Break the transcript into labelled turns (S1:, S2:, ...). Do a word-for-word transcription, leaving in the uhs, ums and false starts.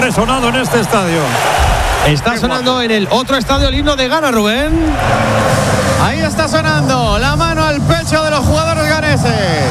S1: resonado en este estadio.
S2: Está
S1: Qué
S2: sonando
S1: guapo.
S2: en el otro estadio el himno de Ghana, Rubén.
S3: Ahí está sonando la mano al pecho de los jugadores ganeses.